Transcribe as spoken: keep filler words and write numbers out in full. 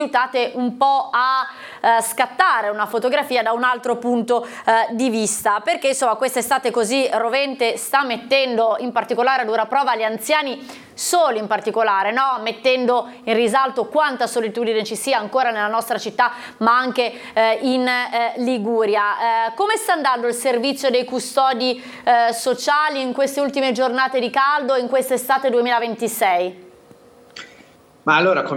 aiutate un po' a eh, scattare una fotografia da un altro punto eh, di vista, perché insomma quest'estate così rovente sta mettendo in particolare a dura prova gli anziani soli, in particolare, no? Mettendo in risalto quanta solitudine ci sia ancora nella nostra città, ma anche eh, in eh, Liguria. Eh, come sta andando il servizio dei custodi eh, sociali in queste ultime giornate di caldo, in quest'estate duemilaventisei? Ma allora,